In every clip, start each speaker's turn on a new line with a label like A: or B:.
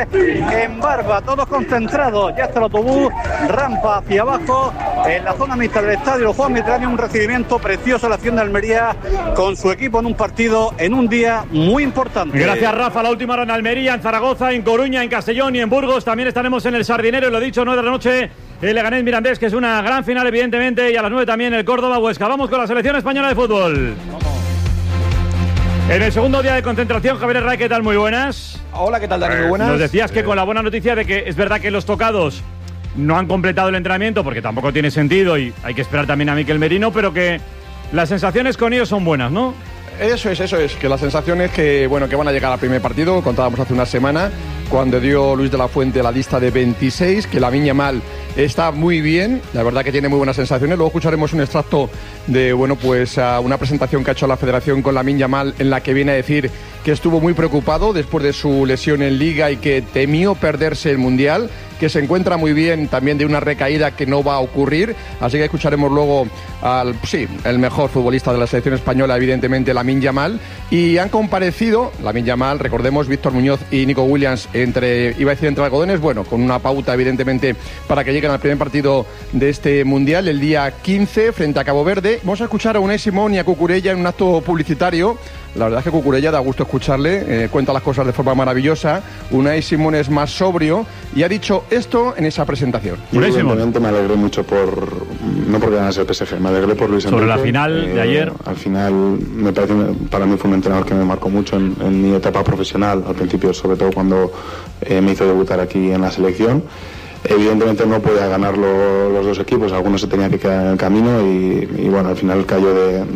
A: en Barba, todos concentrados. Ya está el autobús, rampa hacia abajo, en la zona mixta del estadio los Juan Mediterráneo. Un recibimiento precioso a la acción de Almería con su equipo en un partido, en un día muy importante.
B: Gracias, Rafa. La última hora en Almería, en Zaragoza, en Coruña, en Castellón y en Burgos. También estaremos en el Sardinero, lo he dicho, 9 de la noche, el Leganés Mirandés, que es una gran final, evidentemente, y a las 9 también el Córdoba Huesca. Vamos con la selección española de fútbol. En el segundo día de concentración, Javier Herrera, ¿qué tal? Muy buenas.
C: Hola, ¿qué tal, Dani? Muy buenas.
B: Nos decías que con la buena noticia de que es verdad que los tocados no han completado el entrenamiento, porque tampoco tiene sentido y hay que esperar también a Mikel Merino, pero que las sensaciones con ellos son buenas, ¿no?
C: Eso es, que las sensaciones que van a llegar al primer partido. Contábamos hace una semana cuando dio Luis de la Fuente la lista de 26, que Lamine Yamal está muy bien, la verdad que tiene muy buenas sensaciones. Luego escucharemos un extracto de una presentación que ha hecho la Federación con Lamine Yamal, en la que viene a decir que estuvo muy preocupado después de su lesión en Liga y que temió perderse el Mundial, que se encuentra muy bien también de una recaída que no va a ocurrir. Así que escucharemos luego el mejor futbolista de la selección española, evidentemente, Lamine Yamal. Y han comparecido Lamine Yamal, recordemos, Víctor Muñoz y Nico Williams entre algodones, con una pauta, evidentemente, para que lleguen al primer partido de este Mundial, el día 15, frente a Cabo Verde. Vamos a escuchar a Unai Simón y a Cucurella en un acto publicitario. La verdad es que Cucurella da gusto escucharle, cuenta las cosas de forma maravillosa. Unai Simón es más sobrio y ha dicho esto en esa presentación.
D: Yo evidentemente me alegré mucho no porque ganase el PSG, me alegré por Luis Enrique.
B: Sobre la final de ayer.
D: Al final, me parece, para mí fue un entrenador que me marcó mucho en mi etapa profesional, al principio, sobre todo cuando me hizo debutar aquí en la selección. Evidentemente no podía ganar los dos equipos, algunos se tenían que quedar en el camino y al final cayó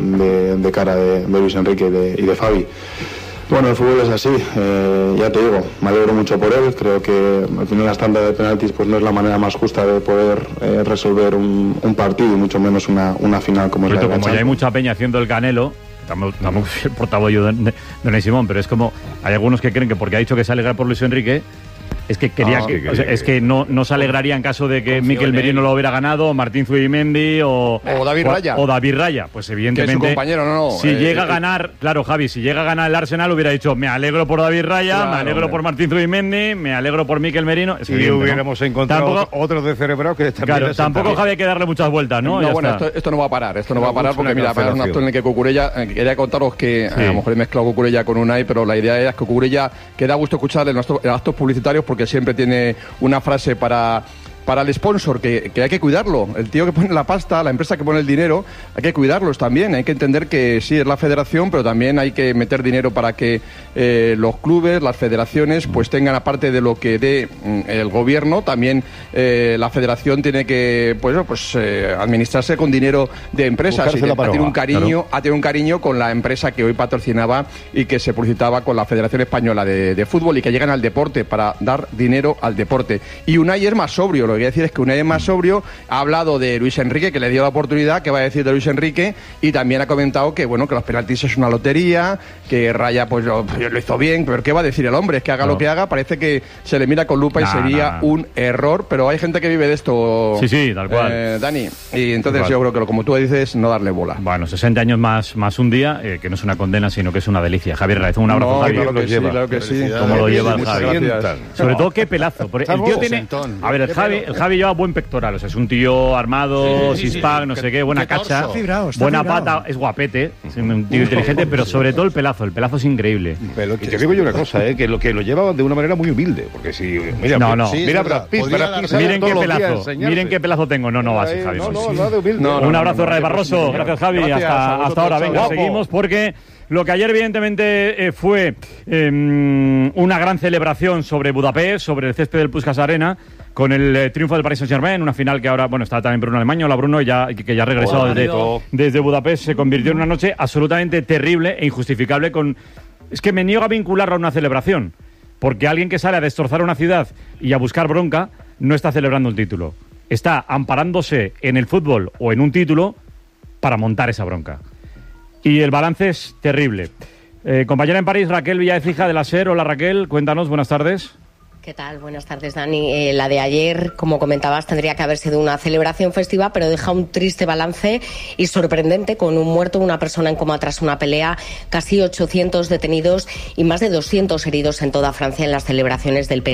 D: de cara de Luis Enrique y de Fabi. Bueno, el fútbol es así, ya te digo, me alegro mucho por él. Creo que al final las tandas de penaltis pues no es la manera más justa de poder resolver un partido y mucho menos una final como es la de la
B: Como ya hay mucha peña haciendo el Canelo, tampoco soy el portavoz yo de Unai Simón, pero es como hay algunos que creen que porque ha dicho que se alegra por Luis Enrique es que quería es que no se alegraría en caso de que Mikel Merino lo hubiera ganado, o Martín Zubimendi o
C: David Raya.
B: O David Raya, pues evidentemente.
C: Que es su compañero, no.
B: Si llega a ganar, claro, Javi, si llega a ganar el Arsenal hubiera dicho, me alegro por David Raya, me alegro por Martín Zubimendi, me alegro por Mikel Merino.
E: Y hubiéramos encontrado otros de cerebro que también.
B: Claro, tampoco Javi hay que darle muchas vueltas, ¿no?
C: Esto no va a parar, porque mira, es un acto en el que Cucurella, quería contaros que a lo mejor he mezclado Cucurella con Unai, pero la idea es que Cucurella, que da gusto escucharle en actos publicitarios porque siempre tiene una frase para el sponsor, que hay que cuidarlo. El tío que pone la pasta, la empresa que pone el dinero, hay que cuidarlos también. Hay que entender que sí, es la federación, pero también hay que meter dinero para que los clubes, las federaciones, pues tengan, aparte de lo que dé el gobierno, también la federación tiene que administrarse con dinero de empresas. Y ha tenido un cariño con la empresa que hoy patrocinaba y que se publicitaba con la Federación Española de Fútbol, y que llegan al deporte para dar dinero al deporte. Y Unai es más sobrio. Lo que voy a decir es que Unai es más sobrio. Ha hablado de Luis Enrique, que le dio la oportunidad, que va a decir de Luis Enrique, y también ha comentado que que los penaltis es una lotería, que Raya pues lo hizo bien, pero ¿qué va a decir el hombre? Es que haga lo que haga, parece que se le mira con lupa y sería un error, pero hay gente que vive de esto.
B: Sí, tal cual.
C: Dani, y entonces yo creo que como tú dices, no darle bola.
B: Bueno, 60 años más un día, que no es una condena, sino que es una delicia. Javier Raez, un abrazo, Javi.
C: Claro que sí.
B: ¿Cómo lo lleva el Javi? Sobre todo, qué pelazo. El tío tiene... A ver, el Javi lleva buen pectoral, o sea, es un tío armado, six-pack, no sé qué, buena cacha, buena pata, es guapete, es un tío inteligente, pero sobre todo el pelazo es increíble.
E: Pero y te digo yo una cosa, que lo lleva de una manera muy humilde, porque si... Mira,
B: miren qué pelazo tengo, no va así, Javi. Un abrazo, Raez Barroso, gracias, Javi, hasta ahora, venga, seguimos, porque... Lo que ayer evidentemente fue una gran celebración sobre Budapest, sobre el césped del Puskás Arena, con el triunfo del Paris Saint-Germain, una final que ahora, está también Bruno Alemán. Hola Bruno, que ya ha regresado desde Budapest. Se convirtió en una noche absolutamente terrible e injustificable. Es que me niego a vincularla a una celebración, porque alguien que sale a destrozar una ciudad y a buscar bronca no está celebrando un título. Está amparándose en el fútbol o en un título para montar esa bronca. Y el balance es terrible. Compañera en París, Raquel Villaecija de la SER. Hola Raquel, cuéntanos, buenas tardes.
F: ¿Qué tal? Buenas tardes, Dani. La de ayer, como comentabas, tendría que haber sido una celebración festiva, pero deja un triste balance y sorprendente, con un muerto, una persona en coma tras una pelea, casi 800 detenidos y más de 200 heridos en toda Francia en las celebraciones del